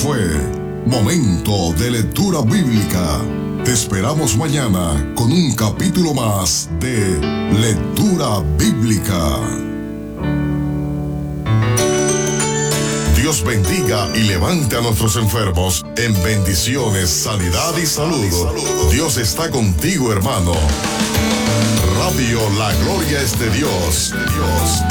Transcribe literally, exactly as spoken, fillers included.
fue Momento de Lectura Bíblica. Te esperamos mañana con un capítulo más de Lectura Bíblica. Dios bendiga y levante a nuestros enfermos en bendiciones, sanidad y salud. Dios está contigo, hermano. Radio La Gloria es de Dios. Dios.